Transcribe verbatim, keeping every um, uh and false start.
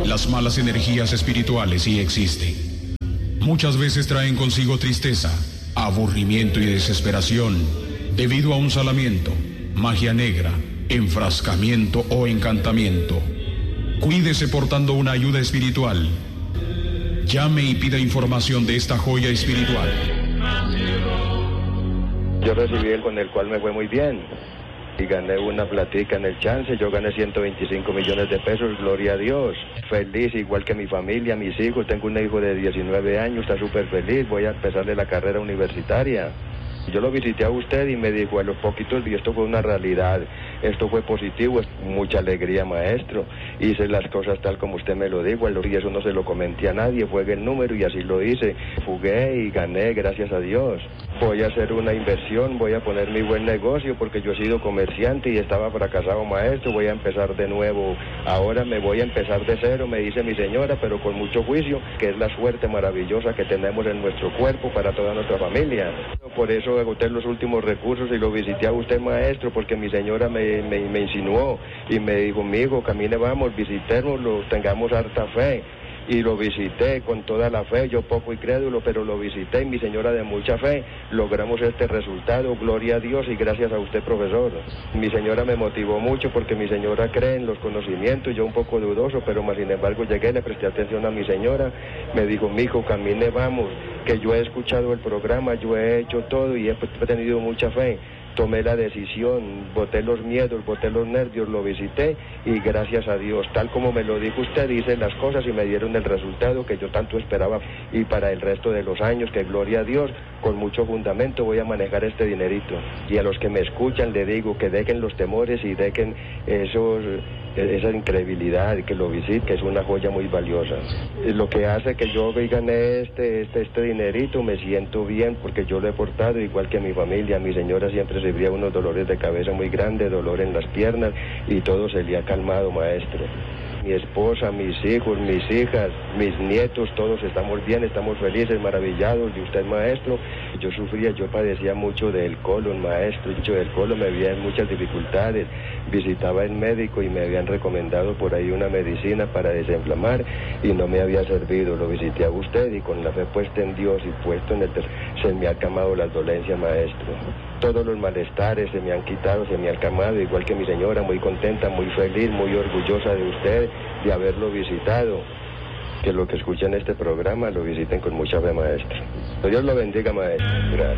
Las malas energías espirituales sí existen. Muchas veces traen consigo tristeza, aburrimiento y desesperación debido a un salamiento, magia negra, enfrascamiento o encantamiento. Cuídese portando una ayuda espiritual. Llame y pida información de esta joya espiritual. Yo recibí el con el cual me fue muy bien y gané una platica en el chance. Yo gané ciento veinticinco millones de pesos, gloria a Dios. Feliz, igual que mi familia, mis hijos. Tengo un hijo de diecinueve años, está súper feliz. Voy a empezarle la carrera universitaria. Yo lo visité a usted y me dijo a los poquitos, y esto fue una realidad, esto fue positivo, mucha alegría, maestro. Hice las cosas tal como usted me lo dijo, y eso no se lo comenté a nadie, fue el número y así lo hice. Jugué y gané, gracias a Dios. Voy a hacer una inversión, voy a poner mi buen negocio porque yo he sido comerciante y estaba fracasado, maestro. Voy a empezar de nuevo, ahora me voy a empezar de cero, me dice mi señora, pero con mucho juicio, que es la suerte maravillosa que tenemos en nuestro cuerpo para toda nuestra familia. Por eso agoté los últimos recursos y lo visité a usted, maestro, porque mi señora me, me, me insinuó y me dijo, mi hijo, camine, vamos, visitémoslo, tengamos harta fe. Y lo visité con toda la fe, yo poco incrédulo, pero lo visité y mi señora de mucha fe, logramos este resultado, gloria a Dios y gracias a usted, profesor. Mi señora me motivó mucho porque mi señora cree en los conocimientos, yo un poco dudoso, pero más sin embargo llegué, le presté atención a mi señora, me dijo, mijo, camine, vamos, que yo he escuchado el programa, yo he hecho todo y he, he tenido mucha fe. Tomé la decisión, boté los miedos, boté los nervios, lo visité y gracias a Dios, tal como me lo dijo usted, hice las cosas y me dieron el resultado que yo tanto esperaba. Y para el resto de los años, que gloria a Dios, con mucho fundamento voy a manejar este dinerito. Y a los que me escuchan le digo que dejen los temores y dejen esos, esa incredulidad, que lo visiten, que es una joya muy valiosa. Lo que hace que yo gané este, este, este dinerito, me siento bien porque yo lo he portado igual que mi familia. Mi señora siempre sufría unos dolores de cabeza muy grandes, dolor en las piernas y todo se le ha calmado, maestro. Mi esposa, mis hijos, mis hijas, mis nietos, todos estamos bien, estamos felices, maravillados de usted, maestro. Yo sufría, yo padecía mucho del colon, maestro, yo del colon me veía en muchas dificultades. Visitaba el médico y me habían recomendado por ahí una medicina para desinflamar y no me había servido. Lo visité a usted y con la fe puesta en Dios y puesto en el ter... se me ha calmado las dolencias, maestro. Todos los malestares se me han quitado, se me han calmado, igual que mi señora, muy contenta, muy feliz, muy orgullosa de usted, de haberlo visitado. Que los que escuchan este programa lo visiten con mucha fe, maestro. Dios lo bendiga, maestro. Gracias.